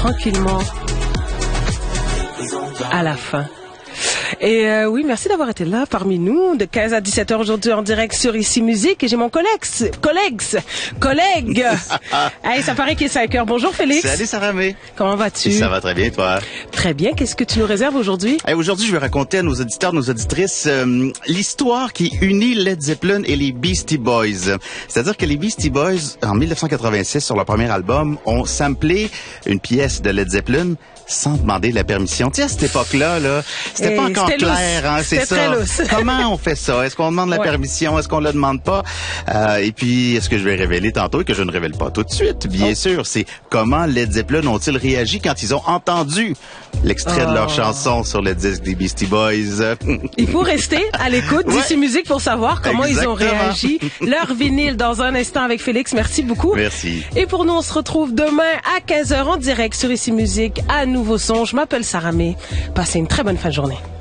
tranquillement à la fin. Et oui, merci d'avoir été là parmi nous de 15 à 17 heures aujourd'hui en direct sur Ici Musique. Et j'ai mon collègue. Hey, ça paraît qu'il est 5 heures. Bonjour Félix. Salut Saramé. Comment vas-tu? Ça va très bien, toi? Très bien. Qu'est-ce que tu nous réserves aujourd'hui? Aujourd'hui, je vais raconter à nos auditeurs, nos auditrices, l'histoire qui unit Led Zeppelin et les Beastie Boys. C'est-à-dire que les Beastie Boys, en 1986, sur leur premier album, ont samplé une pièce de Led Zeppelin sans demander la permission. Tu sais, à cette époque-là, c'était pas encore clair, hein, c'est ça. Très lousse. Comment on fait ça? Est-ce qu'on demande la permission? Est-ce qu'on la demande pas? Et puis, ce que je vais révéler tantôt et que je ne révèle pas tout de suite, bien sûr, c'est comment Led Zeppelin ont-ils réagi quand ils ont entendu l'extrait de leur chanson sur le disque des Beastie Boys. Il faut rester à l'écoute d'Ici Musique pour savoir comment ils ont réagi. Leur vinyle dans un instant avec Félix. Merci beaucoup. Merci. Et pour nous, on se retrouve demain à 15h en direct sur Ici Musique à Nouveau Son. Je m'appelle Saramé. Passez une très bonne fin de journée.